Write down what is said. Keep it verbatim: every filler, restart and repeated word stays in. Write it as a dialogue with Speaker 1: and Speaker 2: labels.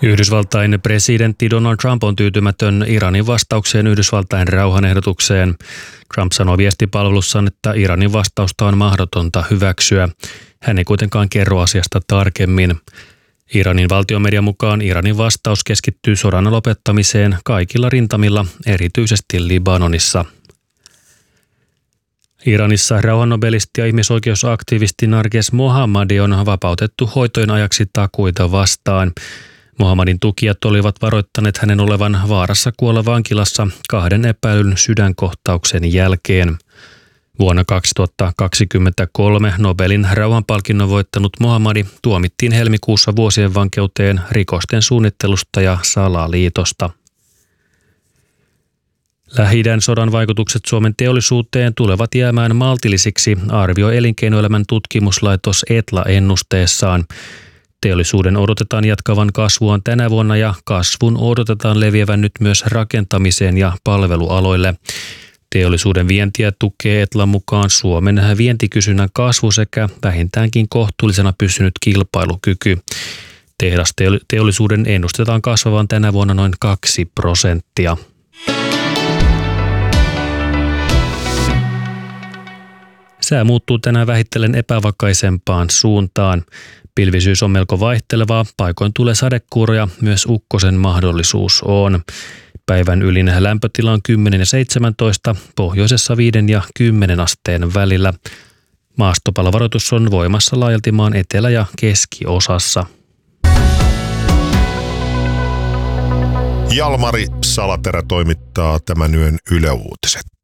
Speaker 1: Yhdysvaltain presidentti Donald Trump on tyytymätön Iranin vastaukseen Yhdysvaltain rauhanehdotukseen. Trump sanoi viestipalvelussaan, että Iranin vastausta on mahdotonta hyväksyä. Hän ei kuitenkaan kerro asiasta tarkemmin. Iranin valtiomedian mukaan Iranin vastaus keskittyy sodan lopettamiseen kaikilla rintamilla, erityisesti Libanonissa. Iranissa rauhannobelisti ja ihmisoikeusaktivisti Narges Mohammadi on vapautettu hoitojen ajaksi takuita vastaan. Mohammadin tukijat olivat varoittaneet hänen olevan vaarassa kuolla vankilassa kahden epäilyn sydänkohtauksen jälkeen. Vuonna kaksituhattakaksikymmentäkolme Nobelin rauhanpalkinnon voittanut Mohammadi tuomittiin helmikuussa vuosien vankeuteen rikosten suunnittelusta ja salaliitosta. Lähi-idän sodan vaikutukset Suomen teollisuuteen tulevat jäämään maltillisiksi, arvioi elinkeinoelämän tutkimuslaitos Etla ennusteessaan. Teollisuuden odotetaan jatkavan kasvuaan tänä vuonna ja kasvun odotetaan leviävän nyt myös rakentamiseen ja palvelualoille. Teollisuuden vientiä tukee Etlan mukaan Suomen vientikysynnän kasvu sekä vähintäänkin kohtuullisena pysynyt kilpailukyky. Tehdasteollisuuden ennustetaan kasvavan tänä vuonna noin kaksi prosenttia. Sää muuttuu tänään vähitellen epävakaisempaan suuntaan. Pilvisyys on melko vaihtelevaa, paikoin tulee sadekuuroja, myös ukkosen mahdollisuus on. Päivän ylin lämpötila on kymmenen ja seitsemäntoista, pohjoisessa viiden ja kymmenen asteen välillä. Maastopalovaroitus on voimassa laajalti maan etelä- ja keskiosassa.
Speaker 2: Jalmari Salaterä toimittaa tämän yön Yle Uutiset.